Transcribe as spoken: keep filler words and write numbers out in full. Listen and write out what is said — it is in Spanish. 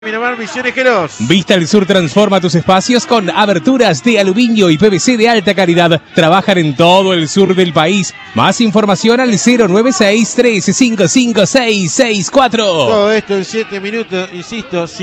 Miramar, Misiones, Queros. Vista el Sur transforma tus espacios con aberturas de aluminio y P V C de alta calidad. Trabajan en todo el sur del país. Más información al cero nueve seis, tres cinco cinco, seis seis cuatro. Todo esto en siete minutos, insisto.